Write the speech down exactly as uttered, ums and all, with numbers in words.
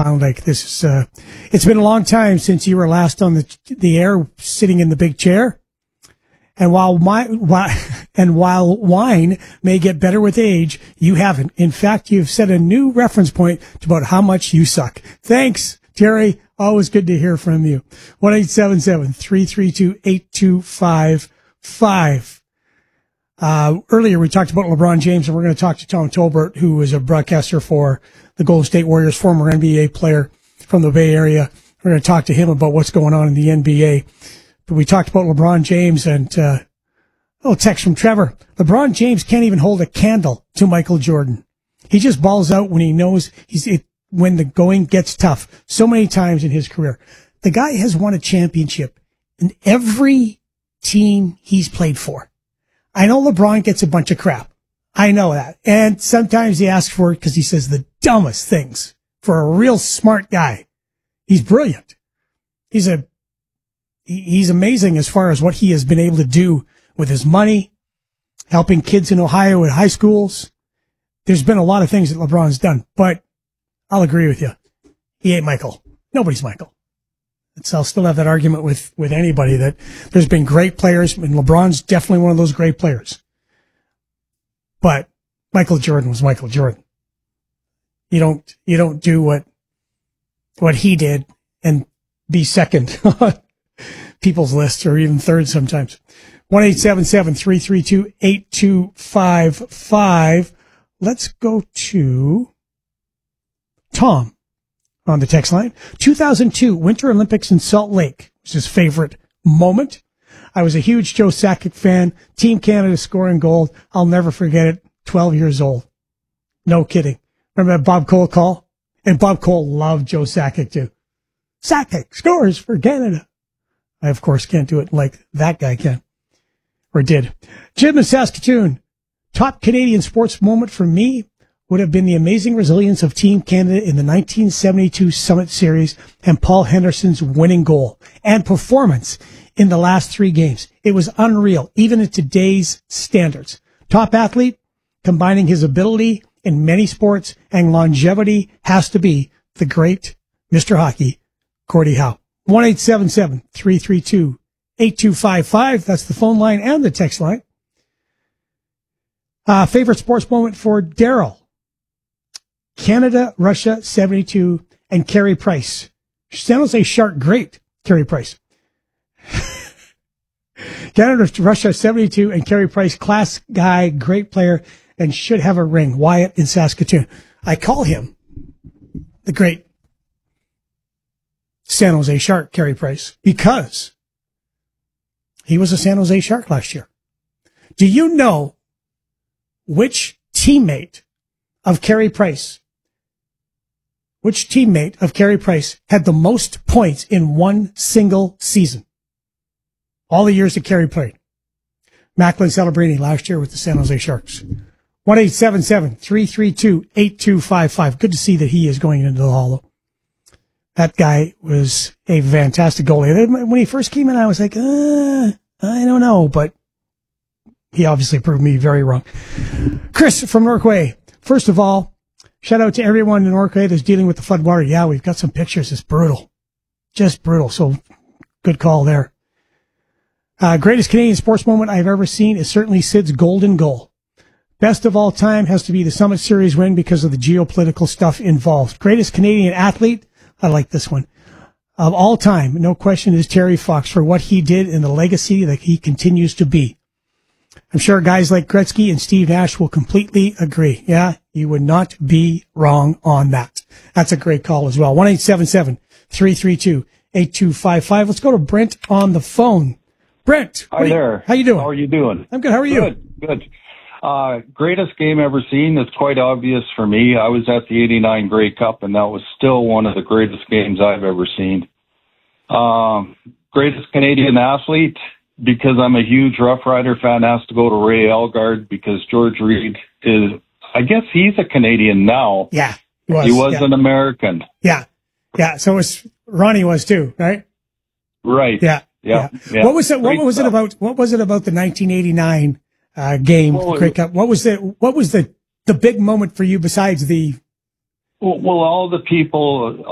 Pound Lake. This is, uh, it's been a long time since you were last on the, the air sitting in the big chair. And while my, while, and while wine may get better with age, you haven't. In fact, you've set a new reference point to about how much you suck. Thanks, Terry. Always good to hear from you. one eight seven seven, three three two, eight two five five. Uh, earlier we talked about LeBron James, and we're going to talk to Tom Tolbert, who is a broadcaster for the Golden State Warriors, former N B A player from the Bay Area. We're going to talk to him about what's going on in the N B A. But we talked about LeBron James, and, uh, oh, text from Trevor. LeBron James can't even hold a candle to Michael Jordan. He just balls out when he knows he's, it, when the going gets tough so many times in his career. The guy has won a championship in every team he's played for. I know LeBron gets a bunch of crap. I know that. And sometimes he asks for it because he says the dumbest things for a real smart guy. He's brilliant. He's a, he's amazing as far as what he has been able to do with his money, helping kids in Ohio at high schools. There's been a lot of things that LeBron's done, but I'll agree with you. He ain't Michael. Nobody's Michael. It's, I'll still have that argument with, with anybody that there's been great players, and LeBron's definitely one of those great players. But Michael Jordan was Michael Jordan. You don't, you don't do what, what he did and be second on people's lists, or even third sometimes. one eight seven seven, three three two, eight two five five. Let's go to Tom on the text line. two thousand two Winter Olympics in Salt Lake was his favorite moment. I was a huge Joe Sakic fan. Team Canada scoring gold. I'll never forget it. twelve years old. No kidding. Remember that Bob Cole call? And Bob Cole loved Joe Sakic too. Sakic scores for Canada. I, of course, can't do it like that guy can. Or did. Jim in Saskatoon. Top Canadian sports moment for me would have been the amazing resilience of Team Canada in the nineteen seventy-two Summit Series and Paul Henderson's winning goal and performance in the last three games. It was unreal, even at today's standards. Top athlete, combining his ability in many sports and longevity, has to be the great Mister Hockey, Gordie Howe. one eight seven seven, three three two, eight two five five. That's the phone line and the text line. Uh, favorite sports moment for Daryl. Canada, Russia, seventy-two, and Carey Price. San Jose Shark, great, Carey Price. Canada, Russia, seventy-two, and Carey Price, class guy, great player, and should have a ring. Wyatt in Saskatoon. I call him the great San Jose Shark, Carey Price, because he was a San Jose Shark last year. Do you know which teammate of Carey Price, which teammate of Carey Price had the most points in one single season? All the years that Carey played. Macklin Celebrini last year with the San Jose Sharks. one eight seven seven, three three two, eight two five five. Good to see that he is going into the Hall. That guy was a fantastic goalie. When he first came in, I was like, uh, I don't know, but he obviously proved me very wrong. Chris from Norquay. First of all, shout out to everyone in Norquay that's dealing with the floodwater. Yeah, we've got some pictures. It's brutal. Just brutal. So good call there. Uh, greatest Canadian sports moment I've ever seen is certainly Sid's golden goal. Best of all time has to be the Summit Series win because of the geopolitical stuff involved. Greatest Canadian athlete, I like this one, of all time, no question, is Terry Fox for what he did and the legacy that he continues to be. I'm sure guys like Gretzky and Steve Nash will completely agree. Yeah, you would not be wrong on that. That's a great call as well. one eight seven seven, three three two, eight two five five. Let's go to Brent on the phone. Brent. Hi there. How you doing? How are you doing? I'm good. How are you? Good, good. Uh, greatest game ever seen. It's quite obvious for me. I was at the eighty-nine Grey Cup, and that was still one of the greatest games I've ever seen. Um, greatest Canadian athlete, because I'm a huge Rough Rider fan, has to go to Ray Elgard, because George Reed is, I guess he's a Canadian now. Yeah, he was. He was yeah. an American. Yeah, yeah. So was Ronnie was too, right? Right. Yeah. Yeah. yeah. yeah. What was it? What Great was stuff. it about? What was it about the nineteen eighty-nine uh, game, well, Grey Cup? What was the What was the the big moment for you besides the? Well, well all the people.